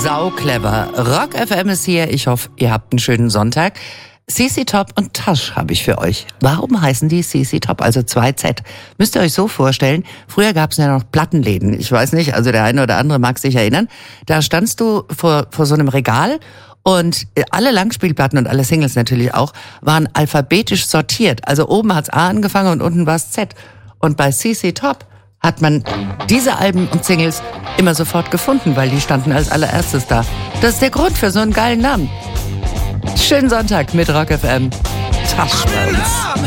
Sauclever. Rock FM ist hier. Ich hoffe, ihr habt einen schönen Sonntag. CC Top und Tasch habe ich für euch. Warum heißen die CC Top, also 2Z? Müsst ihr euch so vorstellen, früher gab es ja noch Plattenläden. Ich weiß nicht, also der eine oder andere mag sich erinnern. Da standst du vor so einem Regal und alle Langspielplatten und alle Singles natürlich auch waren alphabetisch sortiert. Also oben hat's A angefangen und unten war's Z. Und bei CC Top hat man diese Alben und Singles immer sofort gefunden, weil die standen als allererstes da. Das ist der Grund für so einen geilen Namen. Schönen Sonntag mit Rock FM. Tasch bei uns.